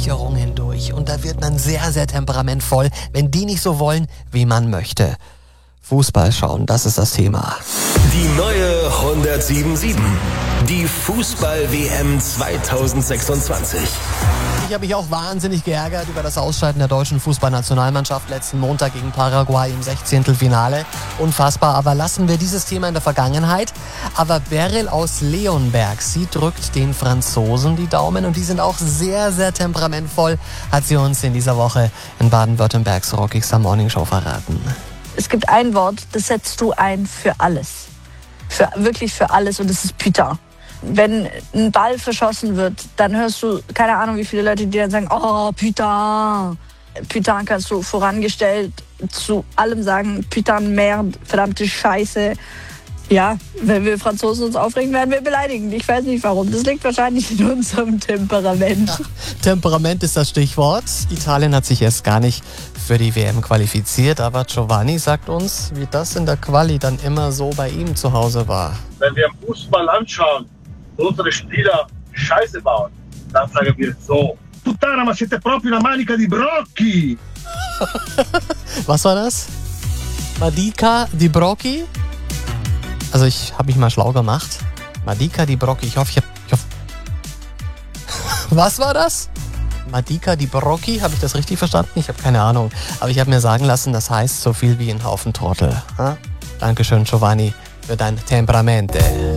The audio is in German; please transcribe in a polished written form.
Sicherung hindurch. Und da wird man sehr, sehr temperamentvoll, wenn die nicht so wollen, wie man möchte. Fußball schauen, das ist das Thema. Die neue 107.7. Die Fußball-WM 2026. Ich habe mich auch wahnsinnig geärgert über das Ausscheiden der deutschen Fußballnationalmannschaft letzten Montag gegen Paraguay im 16. Finale. Unfassbar, aber lassen wir dieses Thema in der Vergangenheit. Aber Beryl aus Leonberg, sie drückt den Franzosen die Daumen und die sind auch sehr, sehr temperamentvoll, hat sie uns in dieser Woche in Baden-Württembergs rockigster Morningshow verraten. Es gibt ein Wort, das setzt du ein für alles. Wirklich für alles, und das ist Putain. Wenn ein Ball verschossen wird, dann hörst du, keine Ahnung, wie viele Leute, die dann sagen, oh, Putain. Putain kannst du vorangestellt zu allem sagen, Putain, Merde, verdammte Scheiße. Ja, wenn wir Franzosen uns aufregen, werden wir beleidigen. Ich weiß nicht warum. Das liegt wahrscheinlich in unserem Temperament. Ja, Temperament ist das Stichwort. Italien hat sich erst gar nicht für die WM qualifiziert, aber Giovanni sagt uns, wie das in der Quali dann immer so bei ihm zu Hause war. Wenn wir Fußball anschauen und unsere Spieler Scheiße bauen, dann sagen wir so: Puttana, ma siete proprio una manica di brocchi! Was war das? Manica di Brocchi? Also ich habe mich mal schlau gemacht. Manica di Brocchi, ich hoffe. Was war das? Manica di Brocchi, habe ich das richtig verstanden? Ich habe keine Ahnung. Aber ich habe mir sagen lassen, das heißt so viel wie ein Haufen Trottel. Dankeschön, Giovanni, für dein Temperamente.